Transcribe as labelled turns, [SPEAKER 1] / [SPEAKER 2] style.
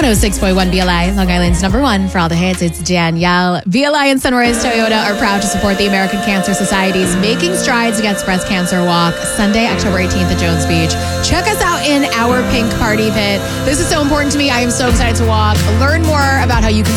[SPEAKER 1] 106.1 BLI, Long Island's number one for all the hits. It's Danielle. BLI and Sunrise Toyota are proud to support the American Cancer Society's Making Strides Against Breast Cancer Walk, Sunday, October 18th at Jones Beach. Check us out in our pink party pit. This is so important to me. I am so excited to walk. Learn more about how you can